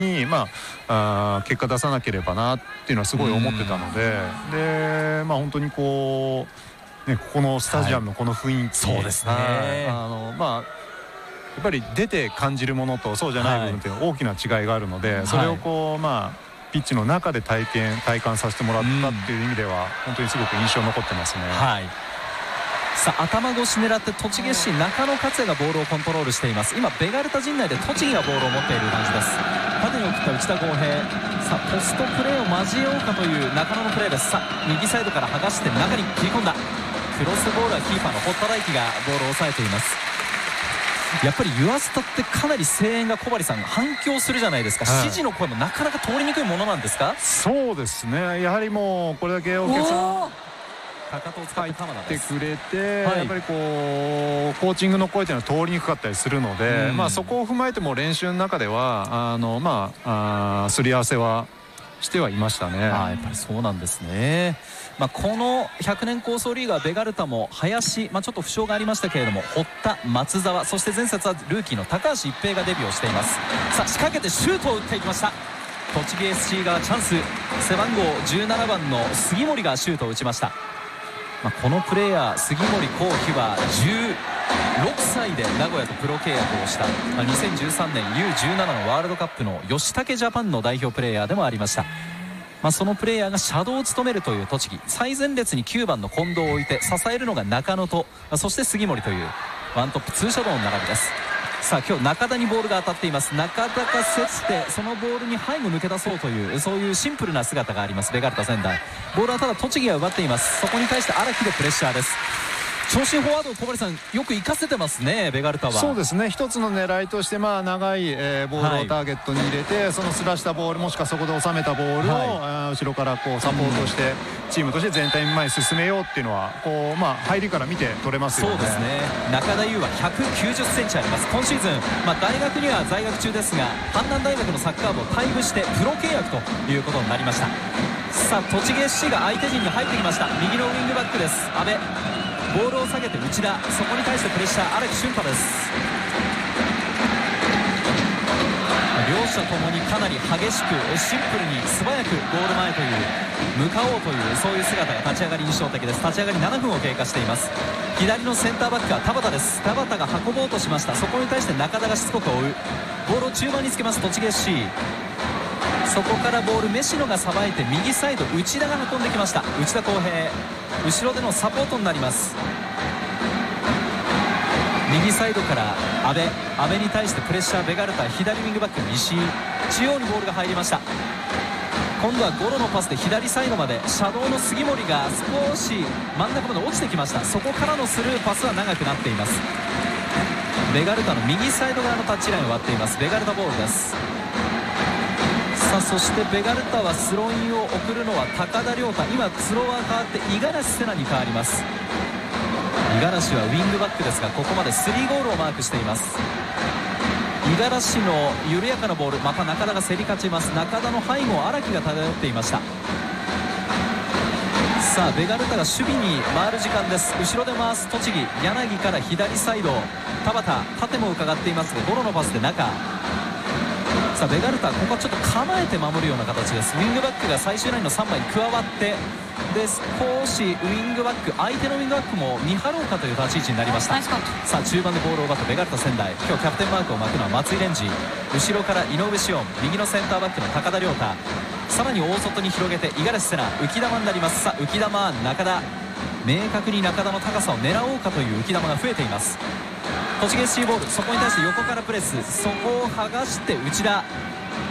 に、結果出さなければなっていうのはすごい思ってたので、で、本当にここのスタジアムのこの雰囲気、 そうですね、 やっぱり出て感じるものとそうじゃない部分って大きな違いがあるので、それをピッチの中で体感させてもらったっていう意味では本当にすごく印象残ってますね。 さあ、頭越し狙って栃木 SC 中野克也がボールをコントロールしています。今ベガルタ陣内で栃木がボールを持っている感じです。縦に送った内田航平、さあポストプレーを交えようかという中野のプレーです。さあ右サイドから剥がして中に切り込んだクロスボールはキーパーの堀田大輝がボールを抑えています。やっぱりユアスタってかなり声援が小針さん反響するじゃないですか、指示の声もなかなか通りにくいものなんですか？ そうですね、やはりもうこれだけお客さんかかとを使って鎌田です。 入ってくれて、やっぱりコーチングの声というのは通りにくかったりするので、そこを踏まえても練習の中ではすり合わせはしてはいましたね。 やっぱりそうなんですね。この100年構想リーガーベガルタも林、ちょっと負傷がありましたけれども、堀田、松澤、そして前節はルーキーの高橋一平がデビューをしています。さあ仕掛けてシュートを打っていきました。栃木 SC がチャンス、背番号17番の杉森がシュートを打ちました。このプレーヤー杉森幸輝は16歳で名古屋とプロ契約をした2013年 U17 のワールドカップの吉武ジャパンの代表プレーヤーでもありました。そのプレーヤーがシャドウを務めるという栃木、最前列に9番の近藤を置いて支えるのが中野と、そして杉森というワントップ2シャドウの並びです。さあ今日中田にボールが当たっています。中田が競ってそのボールに背後抜け出そうという、そういうシンプルな姿がありますベガルタ仙台。ボールはただ栃木が奪っています。そこに対して荒木でプレッシャーです。長身フォワードを小針さんよく活かせてますねベガルタは。 そうですね、一つの狙いとして長い、ボールをターゲットに入れて、そのすらしたボールもしくはそこで収めたボールを、後ろからサポートしてチームとして全体に前に進めようっていうのは入りから見て取れますよね。 そうですね、中田優は190センチあります。今シーズン、大学には在学中ですが阪南大学のサッカー部を退部してプロ契約ということになりました。さあ栃木 SC が相手陣に入ってきました。右のウイングバックです。阿部ボールを下げて内田、そこに対してプレッシャー荒木俊太です。両者ともにかなり激しくシンプルに素早くゴール前という向かおうというそういう姿が立ち上がり印象的です。立ち上がり7分を経過しています。左のセンターバックは田畑です。田畑が運ぼうとしました。そこに対して中田がしつこく追う。ボールを中盤につけます栃木 SC。そこからボールメシノがさばいて右サイド内田が運んできました。内田航平後ろでのサポートになります。右サイドから阿部に対してプレッシャーベガルタ、左ウィングバック西井、中央にボールが入りました。今度はゴロのパスで左サイドまでシャドウの杉森が少し真ん中まで落ちてきました。そこからのスルーパスは長くなっています。ベガルタの右サイド側のタッチラインを割っています。ベガルタボールです。さあそしてベガルタはスローインを送るのは高田亮太。今スローは変わって五十嵐セナに変わります。五十嵐はウィングバックですがここまで3ゴールをマークしています。五十嵐の緩やかなボール、また中田が競り勝ちます。中田の背後を荒木が漂っていました。さあベガルタが守備に回る時間です。後ろで回す栃木、柳から左サイド田畑、縦も伺っていますがゴロのパスで中。さあベガルタここはちょっと構えて守るような形です。ウィングバックが最終ラインの3枚に加わってで少しウィングバック相手のウィングバックも見張ろうかという立ち位置になりました。さあ中盤でボールを奪ったベガルタ仙台、今日キャプテンマークを巻くのは松井蓮司、後ろから井上紫音、右のセンターバックの高田亮太、さらに大外に広げて五十嵐セナ、浮き球になります。さあ浮き球中田、明確に中田の高さを狙おうかという浮き球が増えています。栃木 SC ボール、そこに対して横からプレス、そこを剥がして内田、